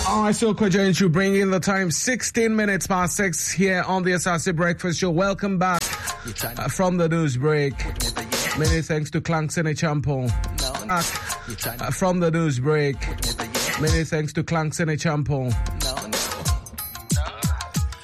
I still Jones to bring in the time 16 minutes past 6 here on the Asasi Breakfast Show. Welcome back from the news break. Many thanks to Klangsene Champo. From the news break. Many thanks to Klangsene Champo.